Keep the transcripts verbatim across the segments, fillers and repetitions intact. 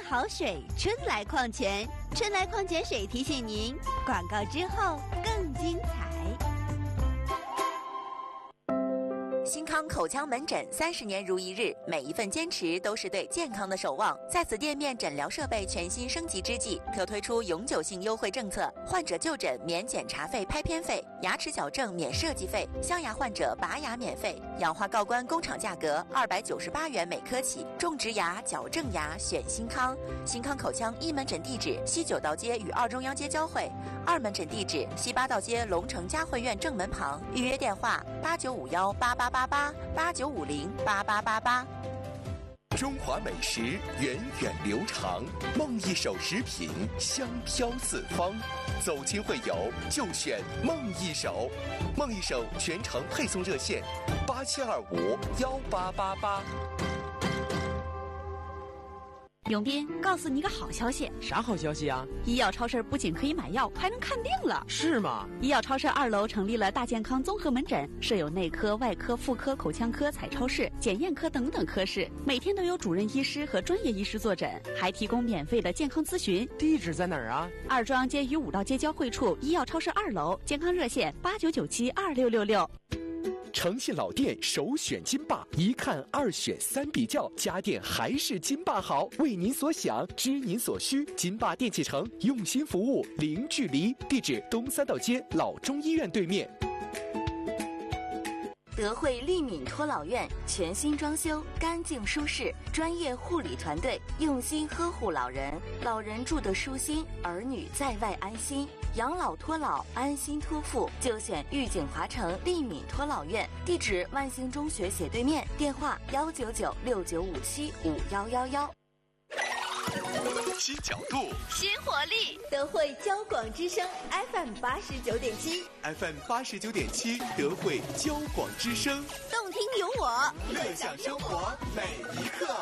好水春来矿泉，春来矿泉水提醒您，广告之后更精彩。 新康口腔门诊三十年如一日，每一份坚持都是对健康的守望。在此店面诊疗设备全新升级之际，特推出永久性优惠政策：患者就诊免检查费、拍片费，牙齿矫正免设计费，镶牙患者拔牙免费，氧化锆关工厂价格二百九十八元每颗起。种植牙、矫正牙选新康。新康口腔一门诊地址：西九道街与二中央街交汇；二门诊地址：西八道街龙城嘉汇院正门旁。预约电话：八九五幺八八八八八九五零八八八八。 中华美食源远流长，梦一手食品香飘四方。走亲会友就选梦一手，梦一手全程配送热线：八七二五幺八八八。 永斌，告诉你一个好消息。 啥好消息啊？ 医药超市不仅可以买药，还能看病了。 是吗？ 医药超市二楼成立了大健康综合门诊，设有内科、外科、妇科、口腔科、彩超室、检验科等等科室，每天都有主任医师和专业医师坐诊，还提供免费的健康咨询。 地址在哪儿啊？ 二中央街与五道街交汇处，医药超市二楼，健康热线八九九七二六六六。 诚信老店首选金霸，一看二选三比较，家电还是金霸好。为您所想，知您所需，金霸电器城用心服务，零距离。地址：东三道街老中医院对面。 德惠利敏托老院全新装修，干净舒适，专业护理团队用心呵护老人，老人住得舒心，儿女在外安心。养老托老，安心托付，就选玉景华城利敏托老院。地址：万兴中学斜对面。电话：幺九九六九五七五幺幺幺。 新角度， 新活力，德惠交广之声 F M 八十九点七 F M 八十九点七，德惠交广之声， 动听有我， 乐享生活每一刻。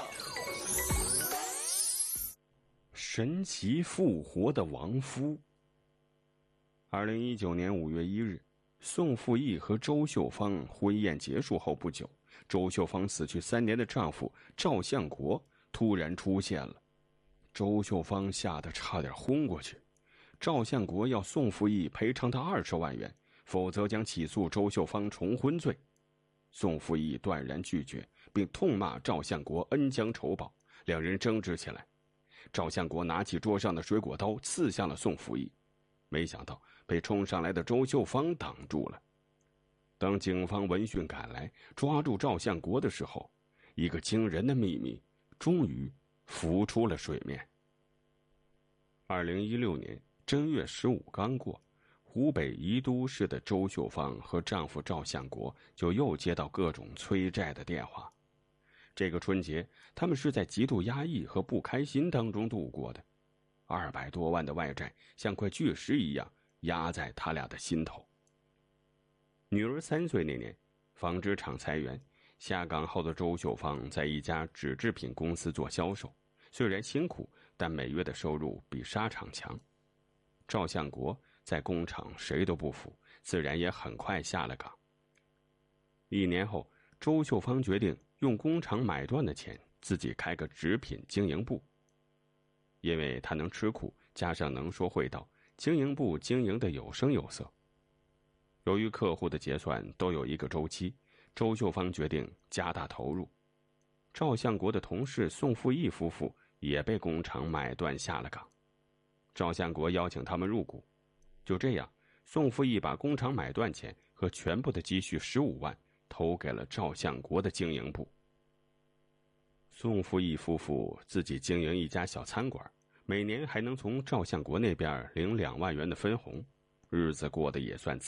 神奇复活的亡夫。二零一九年五月一日，宋富义和周秀芳婚宴结束后不久，周秀芳死去三年的丈夫赵相国突然出现了。周秀芳吓得差点昏过去。赵相国要宋富义赔偿他二十万元，否则将起诉周秀芳重婚罪。宋富义断然拒绝，并痛骂赵相国恩将仇报，两人争执起来。赵相国拿起桌上的水果刀刺向了宋富义，没想到被冲上来的周秀芳挡住了。当警方闻讯赶来抓住赵相国的时候，一个惊人的秘密终于浮出了水面。二零一六年正月十五刚过，湖北宜都市的周秀芳和丈夫赵相国就又接到各种催债的电话。这个春节，他们是在极度压抑和不开心当中度过的。二百多万的外债像块巨石一样压在他俩的心头。女儿三岁那年，纺织厂裁员，下岗后的周秀芳在一家纸制品公司做销售，虽然辛苦，但每月的收入比纱厂强。赵相国在工厂谁都不服，自然也很快下了岗。一年后，周秀芳决定用工厂买断的钱自己开个纸品经营部。因为他能吃苦，加上能说会道，经营部经营得有声有色。由于客户的结算都有一个周期，周秀芳决定加大投入。赵相国的同事宋富义夫妇也被工厂买断下了岗。赵相国邀请他们入股，就这样，宋富义把工厂买断钱和全部的积蓄十五万投给了赵相国的经营部。宋富义夫妇自己经营一家小餐馆，每年还能从赵相国那边领两万元的分红，日子过得也算自